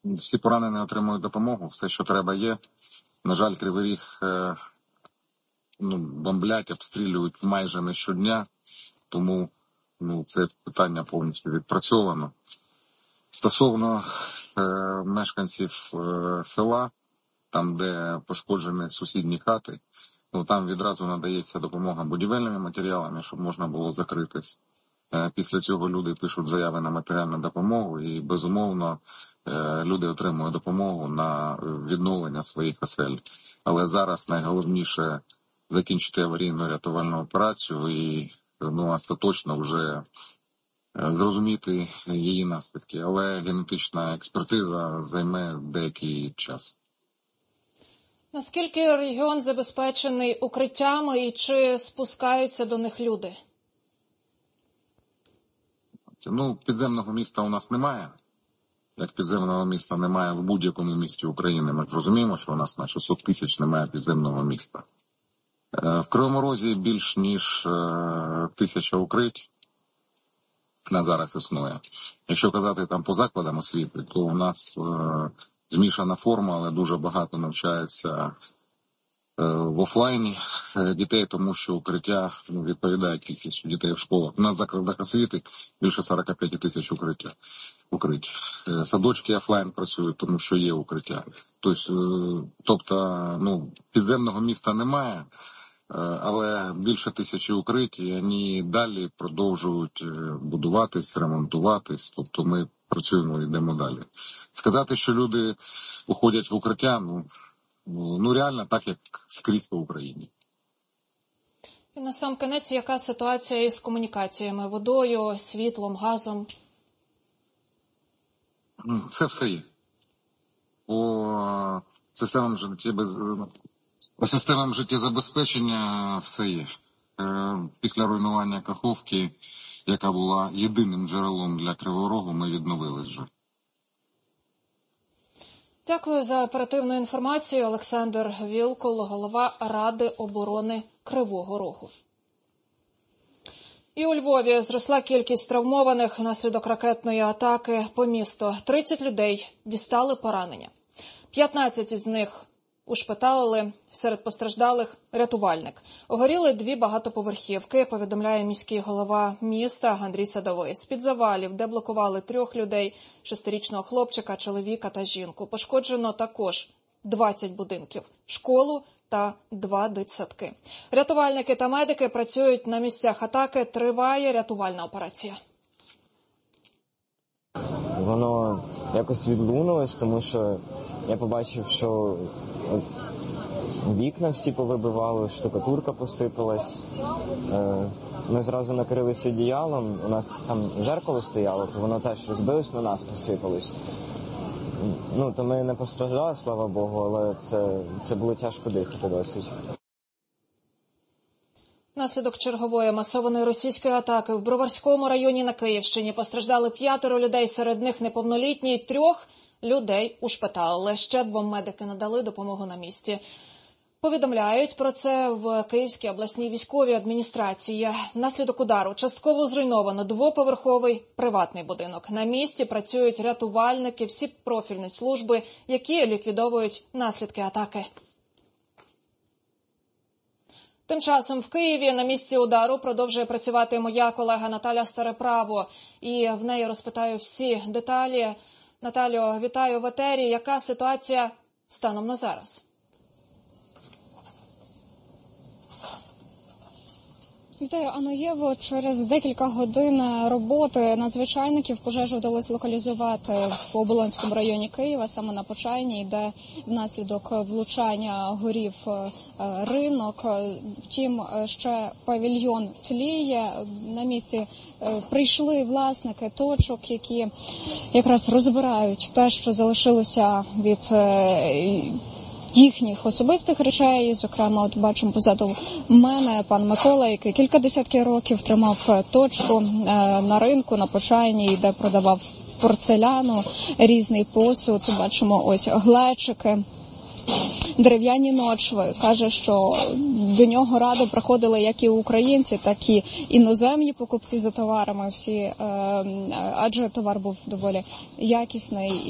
Всі поранені отримують допомогу, все, що треба, є. На жаль, Кривий Ріг бомблять, обстрілюють майже не щодня, тому це питання повністю відпрацьовано. Стосовно мешканців села, там, де пошкоджені сусідні хати, там відразу надається допомога будівельними матеріалами, щоб можна було закритись. Після цього люди пишуть заяви на матеріальну допомогу і, безумовно, люди отримують допомогу на відновлення своїх осель. Але зараз найголовніше закінчити аварійно-рятувальну операцію і остаточно вже зрозуміти її наслідки. Але генетична експертиза займе деякий час. Наскільки регіон забезпечений укриттями і чи спускаються до них люди? Підземного міста у нас немає. Як підземного міста немає в будь-якому місті України. Ми ж розуміємо, що у нас на 600 тисяч немає підземного міста. В Кривому Розі більш ніж 1000 укриттів на зараз існує. Якщо казати там по закладам освіти, то у нас змішана форма, але дуже багато навчається в офлайні дітей, тому що укриття відповідає кількістю дітей в школах. У нас в закладах освіти більше 45 тисяч укриттів. Садочки офлайн працюють, тому що є укриття. Тобто, підземного міста немає, але більше 1000 укриттів, і вони далі продовжують будуватись, ремонтуватись. Тобто ми працюємо і йдемо далі. Сказати, що люди уходять в укриття, реально так, як скрізь по Україні. І на сам кінець, яка ситуація із комунікаціями, водою, світлом, газом? Це все є. По системам життєзабезпечення все є. Після руйнування Каховки, яка була єдиним джерелом для Кривого Рогу, ми відновились вже. Дякую за оперативну інформацію. Олександр Вілкул, голова Ради оборони Кривого Рогу. І у Львові зросла кількість травмованих внаслідок ракетної атаки по місту. 30 людей дістали поранення. 15 із них ушпиталили, серед постраждалих – рятувальник. Огоріли 2 багатоповерхівки, повідомляє міський голова міста Андрій Садовий. З-під завалів, де блокували 3 людей – 6-річного хлопчика, чоловіка та жінку. Пошкоджено також 20 будинків, школу та 2 дитсадки. Рятувальники та медики працюють на місцях атаки. Триває рятувальна операція. Воно якось відлунулось, тому що я побачив, що вікна всі повибивали, штукатурка посипалась. Ми зразу накрились одіялом, у нас там зеркало стояло, то воно теж розбилось, на нас посипалось. То ми не постраждали, слава Богу, але це було тяжко дихати досить. Внаслідок чергової масованої російської атаки в Броварському районі на Київщині постраждали 5 людей, серед них неповнолітні, 3 людей ушпиталили. Ще 2 медики надали допомогу на місці. Повідомляють про це в Київській обласній військовій адміністрації. Внаслідок удару частково зруйновано 2-поверховий приватний будинок. На місці працюють рятувальники, всі профільні служби, які ліквідовують наслідки атаки. Тим часом в Києві на місці удару продовжує працювати моя колега Наталя Стареправо. І в неї розпитаю всі деталі. Наталю, вітаю в етері. Яка ситуація станом на зараз? Вітаю, Анна-Єво. Через декілька годин роботи надзвичайників пожежу вдалося локалізувати в Оболонському районі Києва, саме на Почайній, де внаслідок влучання горів ринок. Втім, ще павільйон тліє. На місці прийшли власники точок, які якраз розбирають те, що залишилося від їхніх особистих речей. Зокрема, от бачимо позаду мене пан Микола, який кілька десятків років тримав точку на ринку, на Почайній, де продавав порцеляну, різний посуд. Бачимо ось глечики, дерев'яні ночви. Каже, що до нього радо приходили як і українці, так і іноземні покупці за товарами всі, адже товар був доволі якісний